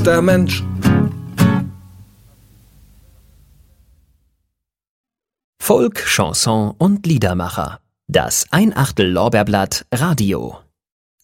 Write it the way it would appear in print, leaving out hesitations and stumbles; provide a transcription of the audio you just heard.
der Mensch. Folk, Chanson und Liedermacher. Das Ein-Achtel-Lorbeerblatt Radio.